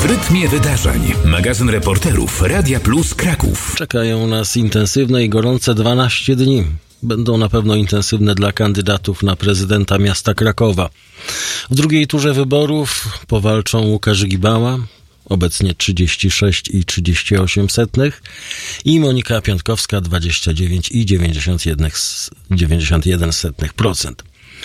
W rytmie wydarzeń. Magazyn reporterów Radia Plus Kraków. Czekają nas intensywne i gorące 12 dni. Będą na pewno intensywne dla kandydatów na prezydenta miasta Krakowa. W drugiej turze wyborów powalczą Łukasz Gibała, obecnie 36,38, i Monika Piątkowska, 29,91%.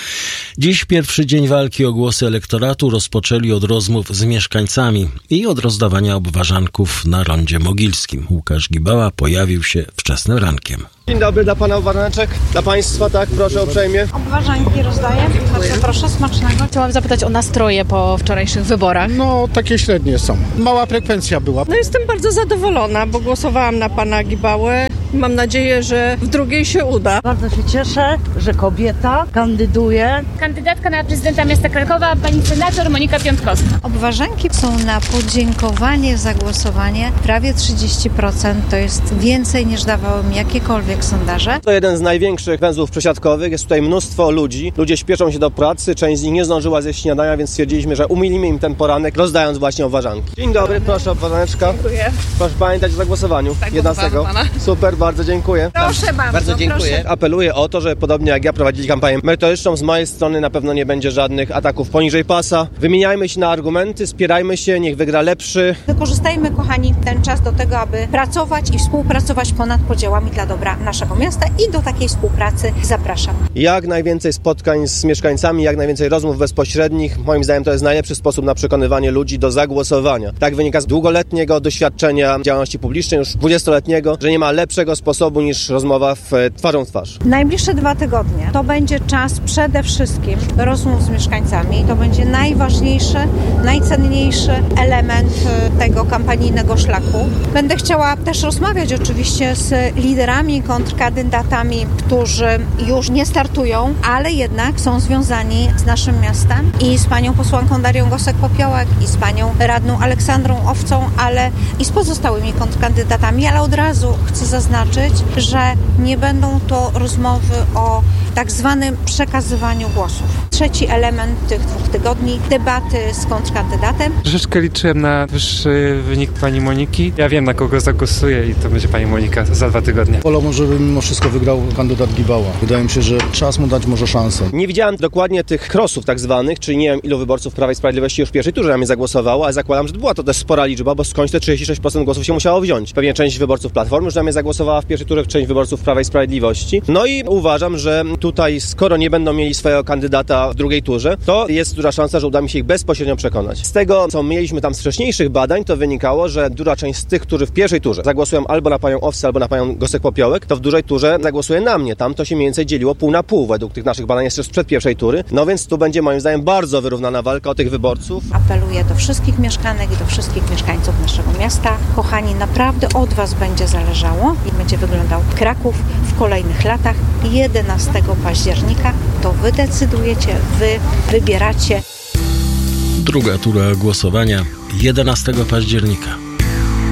Dziś pierwszy dzień walki o głosy elektoratu rozpoczęli od rozmów z mieszkańcami i od rozdawania obwarzanków na rondzie mogilskim. Łukasz Gibała pojawił się wczesnym rankiem. Dzień dobry, dla pana obwarzaneczek, dla państwa, tak, proszę uprzejmie. Obwarzanki rozdaję, bardzo proszę, smacznego. Chciałam zapytać o nastroje po wczorajszych wyborach. No, takie średnie są. Mała frekwencja była. No, jestem bardzo zadowolona, bo głosowałam na pana Gibałę. Mam nadzieję, że w drugiej się uda. Bardzo się cieszę, że kobieta kandyduje. Kandydatka na prezydenta miasta Krakowa, pani senator Monika Piątkowska. Obwarzanki są na podziękowanie za głosowanie. Prawie 30%, to jest więcej niż dawały mi jakiekolwiek sondaże. To jeden z największych węzłów przesiadkowych, jest tutaj mnóstwo ludzi. Ludzie śpieszą się do pracy, część z nich nie zdążyła zjeść śniadania, więc stwierdziliśmy, że umilimy im ten poranek, rozdając właśnie obwarzanki. Dzień dobry, proszę obwarzaneczka. Dziękuję. Proszę pamiętać o zagłosowaniu. Tak, 11. Super, bardzo dziękuję. Proszę bardzo dziękuję. Proszę. Apeluję o to, że podobnie jak ja prowadzili kampanię merytoryczną, z mojej strony na pewno nie będzie żadnych ataków poniżej pasa. Wymieniajmy się na argumenty, spierajmy się, niech wygra lepszy. Wykorzystajmy, kochani, ten czas do tego, aby pracować i współpracować ponad podziałami dla dobra naszego miasta i do takiej współpracy zapraszam. Jak najwięcej spotkań z mieszkańcami, jak najwięcej rozmów bezpośrednich. Moim zdaniem to jest najlepszy sposób na przekonywanie ludzi do zagłosowania. Tak wynika z długoletniego doświadczenia działalności publicznej, już 20-letniego, że nie ma lepszego sposobu niż rozmowa twarzą w twarz. Najbliższe 2 tygodnie to będzie czas przede wszystkim rozmów z mieszkańcami. To będzie najważniejszy, najcenniejszy element tego kampanijnego szlaku. Będę chciała też rozmawiać oczywiście z liderami, kontrkandydatami, którzy już nie startują, ale jednak są związani z naszym miastem i z panią posłanką Darią Gosek-Popiołek i z panią radną Aleksandrą Owcą, ale i z pozostałymi kontrkandydatami, ale od razu chcę zaznaczyć, że nie będą to rozmowy o tak zwanym przekazywaniu głosów. Trzeci element tych 2 tygodni, debaty z kontrkandydatem. Troszeczkę liczyłem na wyższy wynik pani Moniki. Ja wiem, na kogo zagłosuję i to będzie pani Monika za 2 tygodnie. Wolałbym, żeby mimo wszystko wygrał kandydat Gibała. Wydaje mi się, że czas mu dać może szansę. Nie widziałem dokładnie tych krosów tak zwanych, czyli nie wiem ilu wyborców Prawa i Sprawiedliwości już w pierwszej turze na mnie zagłosowało, ale zakładam, że była to też spora liczba, bo skądś te 36% głosów się musiało wziąć. Pewnie część wyborców Platformy już na mnie zagłosowała w pierwszej turze, część wyborców Prawa i Sprawiedliwości. No i uważam, że tutaj skoro nie będą mieli swojego kandydata w drugiej turze, to jest duża szansa, że uda mi się ich bezpośrednio przekonać. Z tego, co mieliśmy tam z wcześniejszych badań, to wynikało, że duża część z tych, którzy w pierwszej turze zagłosują albo na panią Owcę, albo na panią Gosek-Popiołek, to w dużej turze zagłosuje na mnie. Tam to się mniej więcej dzieliło pół na pół według tych naszych badań jeszcze sprzed pierwszej tury. No więc tu będzie moim zdaniem bardzo wyrównana walka o tych wyborców. Apeluję do wszystkich mieszkanek i do wszystkich mieszkańców naszego miasta. Kochani, naprawdę od was będzie zależało i będzie wyglądał Kraków w kolejnych latach. 11 października to wy decydujecie, wy wybieracie. Druga tura głosowania 11 października.